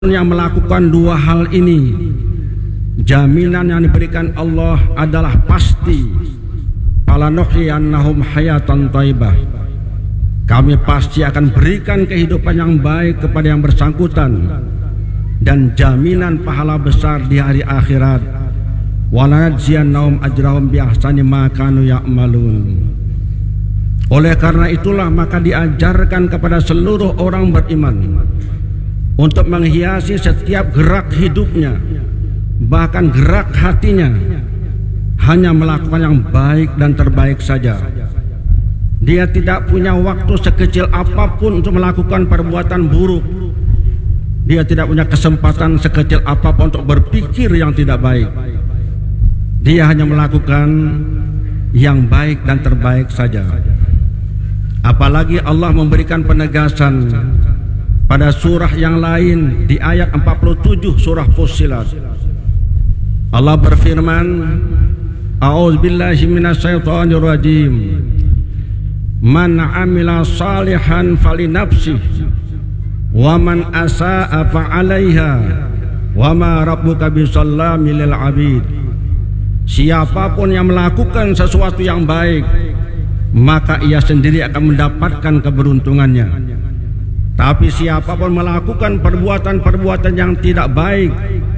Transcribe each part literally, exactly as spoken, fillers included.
yang melakukan dua hal ini, jaminan yang diberikan Allah adalah pasti. Falanuhyiyannahum hayatan thayyibah. Kami pasti akan berikan kehidupan yang baik kepada yang bersangkutan dan jaminan pahala besar di hari akhirat. Walanajziyannahum ajrahum bi ahsani ma kanu ya'malun. Oleh karena itulah maka diajarkan kepada seluruh orang beriman untuk menghiasi setiap gerak hidupnya, bahkan gerak hatinya, hanya melakukan yang baik dan terbaik saja. Dia tidak punya waktu sekecil apapun untuk melakukan perbuatan buruk. Dia tidak punya kesempatan sekecil apapun untuk berpikir yang tidak baik. Dia hanya melakukan yang baik dan terbaik saja. Apalagi Allah memberikan penegasan pada surah yang lain di ayat empat puluh tujuh surah Fussilat. Allah berfirman, A'udzubillahi minasyaitonir rajim. Man 'amila salihan falinafsihi wa man asaa fa'alaiha wa ma rabbuka bisallamil lil 'abid. Siapapun yang melakukan sesuatu yang baik, maka ia sendiri akan mendapatkan keberuntungannya. Tapi siapapun melakukan perbuatan-perbuatan yang tidak baik,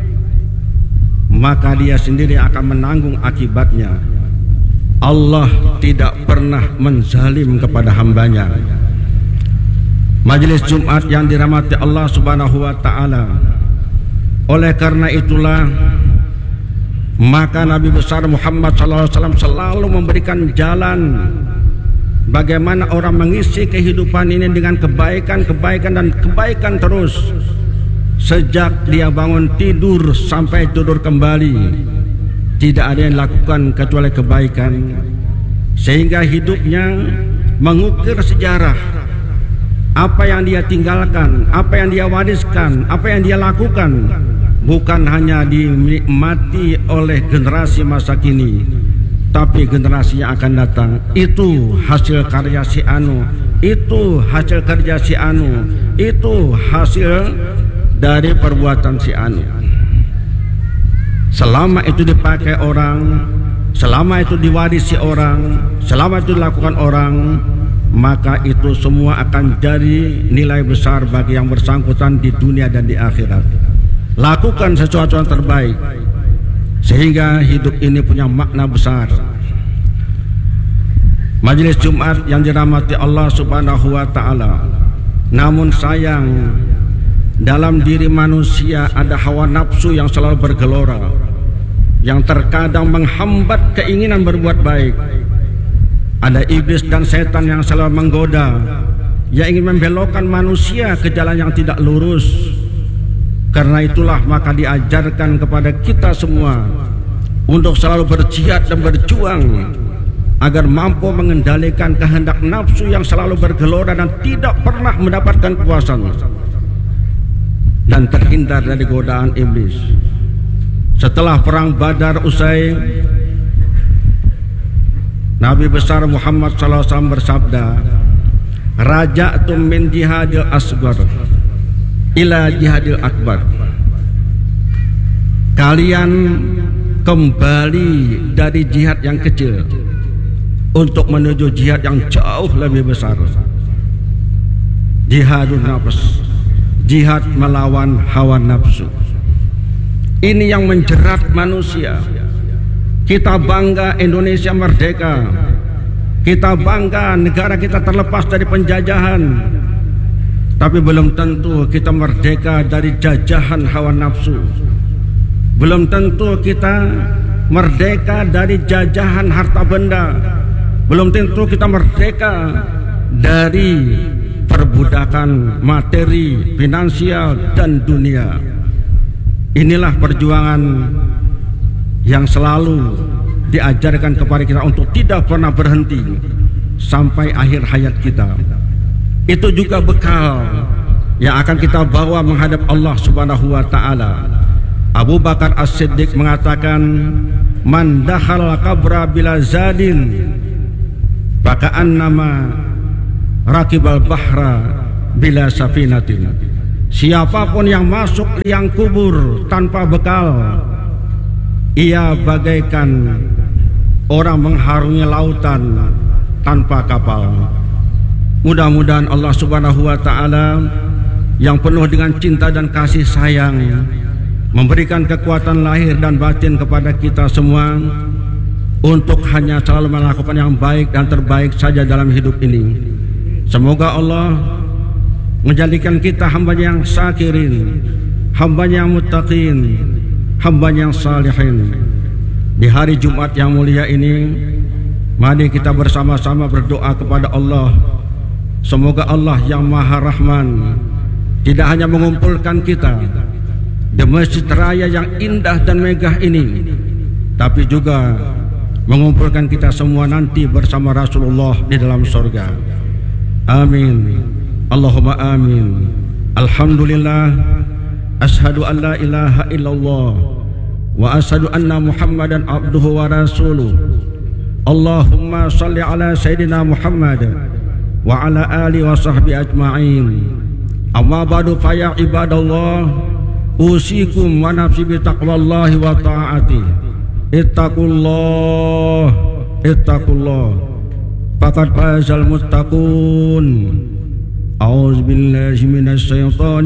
maka dia sendiri akan menanggung akibatnya. Allah tidak pernah menzalim kepada hambanya. Majelis Jumat yang dirahmati Allah Subhanahu wa ta'ala, oleh karena itulah maka Nabi besar Muhammad sallallahu alaihi wasallam selalu memberikan jalan bagaimana orang mengisi kehidupan ini dengan kebaikan-kebaikan dan kebaikan terus, sejak dia bangun tidur sampai tidur kembali. Tidak ada yang dilakukan kecuali kebaikan, sehingga hidupnya mengukir sejarah. Apa yang dia tinggalkan, apa yang dia wariskan, apa yang dia lakukan, bukan hanya dinikmati oleh generasi masa kini, tapi generasi yang akan datang. Itu hasil karya si anu, itu hasil kerja si anu, itu hasil dari perbuatan si anu. Selama itu dipakai orang, selama itu diwarisi orang, selama itu dilakukan orang, maka itu semua akan jadi nilai besar bagi yang bersangkutan di dunia dan di akhirat. Lakukan sesuatu yang terbaik, sehingga hidup ini punya makna besar. Majelis Jumat yang dirahmati Allah Subhanahu wa ta'ala, namun sayang, dalam diri manusia ada hawa nafsu yang selalu bergelora, yang terkadang menghambat keinginan berbuat baik. Ada iblis dan setan yang selalu menggoda, yang ingin membelokkan manusia ke jalan yang tidak lurus. Karena itulah maka diajarkan kepada kita semua untuk selalu berjihad dan berjuang agar mampu mengendalikan kehendak nafsu yang selalu bergelora dan tidak pernah mendapatkan kepuasan, dan terhindar dari godaan iblis. Setelah perang Badar usai, Nabi besar Muhammad sallallahu alaihi wasallam bersabda, "Raja'tum min jihadil asghar ila jihadil akbar." Kalian kembali dari jihad yang kecil untuk menuju jihad yang jauh lebih besar. Jihadun nafs, jihad melawan hawa nafsu. Ini yang menjerat manusia. Kita bangga Indonesia merdeka, kita bangga negara kita terlepas dari penjajahan, tapi belum tentu kita merdeka dari jajahan hawa nafsu. Belum tentu kita merdeka dari jajahan harta benda. Belum tentu kita merdeka dari perbudakan materi, finansial, dan dunia. Inilah perjuangan yang selalu diajarkan kepada kita untuk tidak pernah berhenti sampai akhir hayat kita. Itu juga bekal yang akan kita bawa menghadap Allah Subhanahu wa ta'ala. Abu Bakar As-Siddiq mengatakan, "Man dakhala qabra bila zadin faka'annama rakibal bahra bila safinatin." Siapapun yang masuk liang kubur tanpa bekal, ia bagaikan orang mengharungi lautan tanpa kapal. Mudah-mudahan Allah Subhanahu wa Ta'ala yang penuh dengan cinta dan kasih sayang memberikan kekuatan lahir dan batin kepada kita semua untuk hanya selalu melakukan yang baik dan terbaik saja dalam hidup ini. Semoga Allah menjadikan kita hamba yang syakirin, hamba yang muttaqin, hamba yang salihin. Di hari Jumat yang mulia ini, mari kita bersama-sama berdoa kepada Allah. Semoga Allah yang Maha Rahman tidak hanya mengumpulkan kita di masjid raya yang indah dan megah ini, tapi juga mengumpulkan kita semua nanti bersama Rasulullah di dalam surga. Amin. Allahumma amin. Alhamdulillah. Ashhadu an la ilaha illallah wa ashhadu anna Muhammadan abduhu wa rasuluh. Allahumma salli ala Sayyidina Muhammad wa ala ali wa sahbihi ajma'in. Amma ba'du fa ya ibadallah, usikum wa nafsi bi taqwallahi wa ta'ati. Ittaqullah, ittaqullah, faqad fazal muttaqun. A'udzu billahi minasy syaithanir